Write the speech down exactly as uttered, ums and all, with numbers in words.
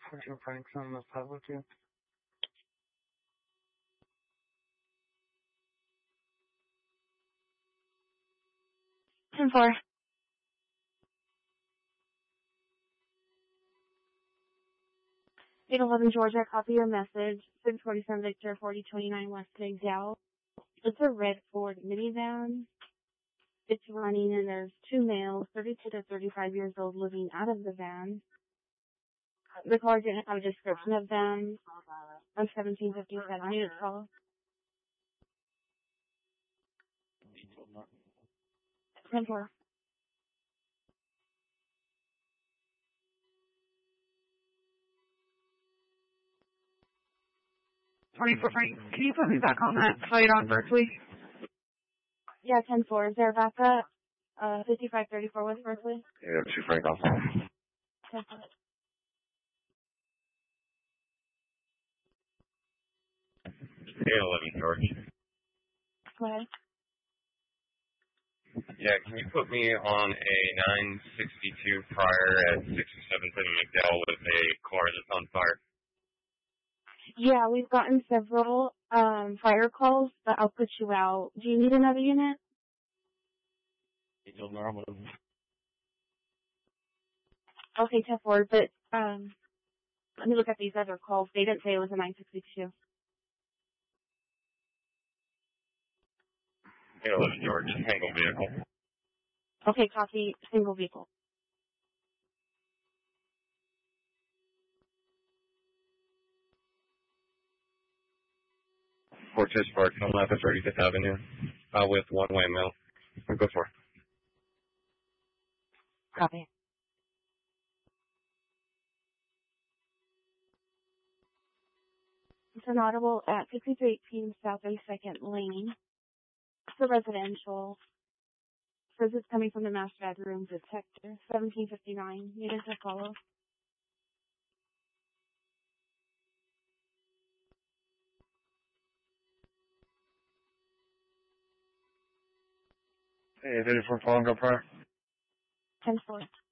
fourteen Franklin, the public. ten four. eight eleven Georgia, copy your message. six forty-seven Victor, forty twenty-nine West McDowell. It's a red Ford minivan. It's running and there's two males, thirty-two to thirty-five years old, living out of the van. The car didn't have a description of them. On seventeen fifty-seven, unit call. ten four. twenty-four Frank, can you put me back on that flight on Berkeley? Yeah, ten four. Is there a backup? Uh, fifty-five thirty-four West Berkeley? Yeah, two Frank off. ten four. eight eleven George. Go ahead. Yeah, can you put me on a nine sixty-two prior at six seventy-seven McDowell with a car that's on fire? Yeah, we've gotten several um, fire calls, but I'll put you out. Do you need another unit? Okay, ten four, but um, let me look at these other calls. They didn't say it was a nine sixty-two. eight eleven George, single vehicle. Okay, copy, single vehicle. Fortress Park, on left of thirty-fifth Avenue, uh, with one-way mail. We'll go for it. Copy. It's an audible at fifty-three eighteen South thirty-second Lane. It's a residential. Says it's coming from the master bedroom detector. seventeen fifty-nine. Units to follow. Hey, thirty-four Fallen Go prior. ten four.